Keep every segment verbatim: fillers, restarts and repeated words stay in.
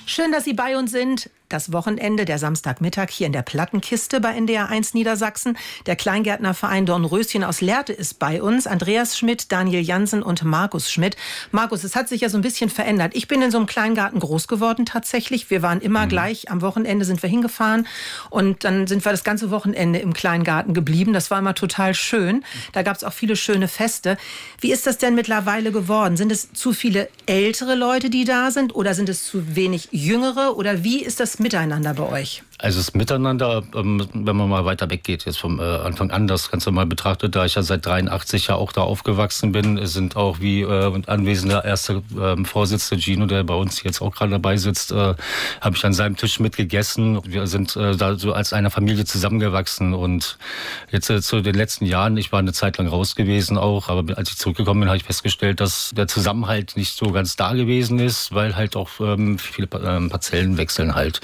Schön, dass Sie bei uns sind. Das Wochenende, der Samstagmittag hier in der Plattenkiste bei N D R eins Niedersachsen. Der Kleingärtnerverein Dornröschen aus Lehrte ist bei uns. Andreas Schmidt, Daniel Jansen und Markus Schmidt. Markus, es hat sich ja so ein bisschen verändert. Ich bin in so einem Kleingarten groß geworden tatsächlich. Wir waren immer mhm. gleich. Am Wochenende sind wir hingefahren und dann sind wir das ganze Wochenende im Kleingarten geblieben. Das war immer total schön. Da gab es auch viele schöne Feste. Wie ist das denn mittlerweile geworden? Sind es zu viele ältere Leute, die da sind, oder sind es zu wenig jüngere? Oder wie ist das Miteinander bei euch? Also das Miteinander, wenn man mal weiter weggeht, jetzt vom Anfang an, das Ganze mal betrachtet, da ich ja seit dreiundachtzig ja auch da aufgewachsen bin, sind auch wie äh, anwesender erster äh, Vorsitzende Gino, der bei uns jetzt auch gerade dabei sitzt, äh, habe ich an seinem Tisch mitgegessen. Wir sind äh, da so als eine Familie zusammengewachsen und jetzt äh, zu den letzten Jahren, ich war eine Zeit lang raus gewesen auch, aber als ich zurückgekommen bin, habe ich festgestellt, dass der Zusammenhalt nicht so ganz da gewesen ist, weil halt auch ähm, viele ähm, Parzellen wechseln halt.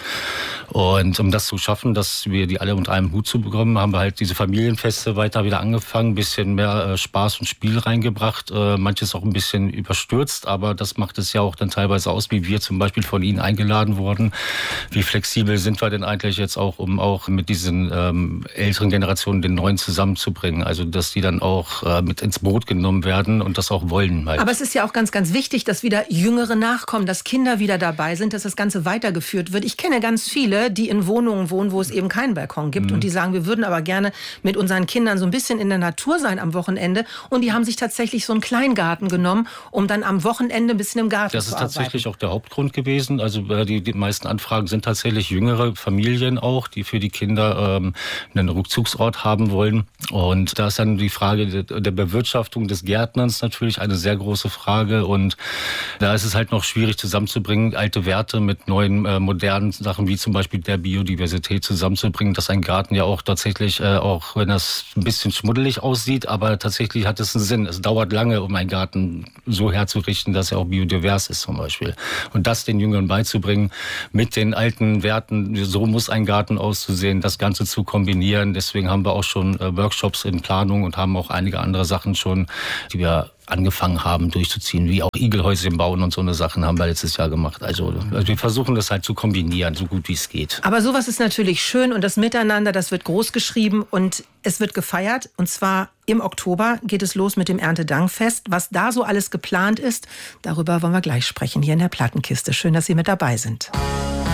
Und um das zu schaffen, dass wir die alle unter einem Hut zu bekommen, haben wir halt diese Familienfeste weiter wieder angefangen, ein bisschen mehr äh, Spaß und Spiel reingebracht, äh, manches auch ein bisschen überstürzt, aber das macht es ja auch dann teilweise aus, wie wir zum Beispiel von Ihnen eingeladen wurden. Wie flexibel sind wir denn eigentlich jetzt auch, um auch mit diesen ähm, älteren Generationen den Neuen zusammenzubringen, also dass die dann auch äh, mit ins Boot genommen werden und das auch wollen. Halt. Aber es ist ja auch ganz, ganz wichtig, dass wieder Jüngere nachkommen, dass Kinder wieder dabei sind, dass das Ganze weitergeführt wird. Ich kenne ganz viele, die in Wohnungen wohnen, wo es eben keinen Balkon gibt. Mhm. Und die sagen, wir würden aber gerne mit unseren Kindern so ein bisschen in der Natur sein am Wochenende. Und die haben sich tatsächlich so einen Kleingarten genommen, um dann am Wochenende ein bisschen im Garten das zu arbeiten. Das ist tatsächlich auch der Hauptgrund gewesen. Also die, die meisten Anfragen sind tatsächlich jüngere Familien auch, die für die Kinder ähm, einen Rückzugsort haben wollen. Und da ist dann die Frage der Bewirtschaftung des Gärtnerns natürlich eine sehr große Frage. Und da ist es halt noch schwierig zusammenzubringen, alte Werte mit neuen, äh, modernen Sachen, wie zum Beispiel der Biodiversität zusammenzubringen, dass ein Garten ja auch tatsächlich, äh, auch wenn das ein bisschen schmuddelig aussieht, aber tatsächlich hat es einen Sinn. Es dauert lange, um einen Garten so herzurichten, dass er auch biodivers ist zum Beispiel. Und das den Jüngeren beizubringen, mit den alten Werten, so muss ein Garten auszusehen, das Ganze zu kombinieren. Deswegen haben wir auch schon äh, Workshops in Planung und haben auch einige andere Sachen schon, die wir angefangen haben durchzuziehen, wie auch Igelhäuschen bauen und so eine Sachen haben wir letztes Jahr gemacht. Also, also wir versuchen das halt zu kombinieren, so gut wie es geht. Aber sowas ist natürlich schön und das Miteinander, das wird groß geschrieben und es wird gefeiert. Und zwar im Oktober geht es los mit dem Erntedankfest. Was da so alles geplant ist, darüber wollen wir gleich sprechen hier in der Plattenkiste. Schön, dass Sie mit dabei sind.